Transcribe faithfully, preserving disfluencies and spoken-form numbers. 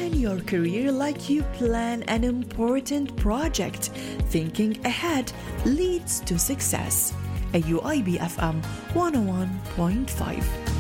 Plan your career like you plan an important project. Thinking ahead leads to success. A U I B F M one oh one point five.